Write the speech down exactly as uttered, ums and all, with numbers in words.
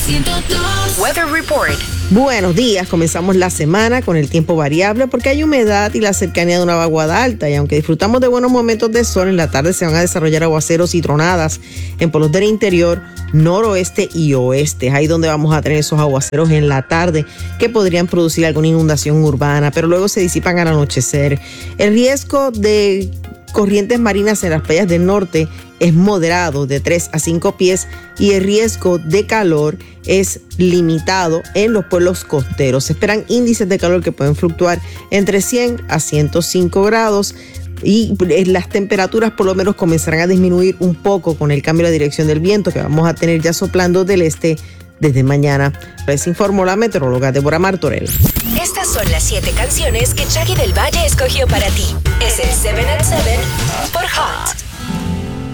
ciento dos. Weather Report. Buenos días, comenzamos la semana con el tiempo variable porque hay humedad y la cercanía de una vaguada alta, y aunque disfrutamos de buenos momentos de sol, en la tarde se van a desarrollar aguaceros y tronadas en polos del interior, noroeste y oeste. Es ahí donde vamos a tener esos aguaceros en la tarde que podrían producir alguna inundación urbana, pero luego se disipan al anochecer. El riesgo de corrientes marinas en las playas del norte es moderado, de tres a cinco pies, y el riesgo de calor es limitado en los pueblos costeros. Se esperan índices de calor que pueden fluctuar entre cien a ciento cinco grados, y las temperaturas por lo menos comenzarán a disminuir un poco con el cambio de dirección del viento que vamos a tener ya soplando del este desde mañana. Les informó la meteoróloga Débora Martorell. Estas son las siete canciones que Jackie del Valle escogió para ti. Es el siete at siete por Hot.